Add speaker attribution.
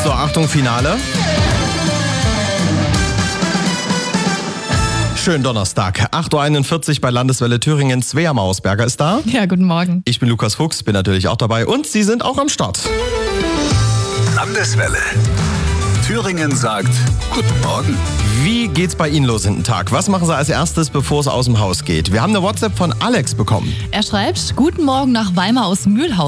Speaker 1: So, Achtung, Finale. Schönen Donnerstag, 8.41 Uhr bei Landeswelle Thüringen. Svea Mausberger ist da.
Speaker 2: Ja, guten Morgen.
Speaker 1: Ich bin Lukas Fuchs, bin natürlich auch dabei und Sie sind auch am Start.
Speaker 3: Landeswelle. Thüringen sagt Guten Morgen.
Speaker 1: Wie geht's bei Ihnen los in den Tag? Was machen Sie als erstes, bevor es aus dem Haus geht? Wir haben eine WhatsApp von Alex bekommen.
Speaker 2: Er schreibt, guten Morgen nach Weimar aus Mühlhausen.